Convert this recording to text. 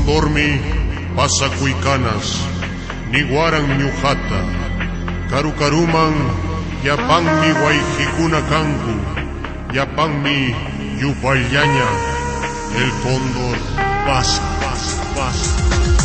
Condormi pasa cuicanas, niguaran ñujata, carucaruman, yapanmi guayjicuna cancu, yapanmi yupallaña, el cóndor pasa, pasa, pasa.